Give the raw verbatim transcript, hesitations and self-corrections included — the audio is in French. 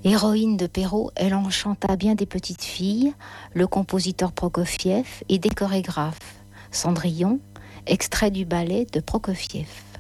Héroïne de Perrault, elle enchanta bien des petites filles, le compositeur Prokofiev et des chorégraphes. Cendrillon, extrait du ballet de Prokofiev.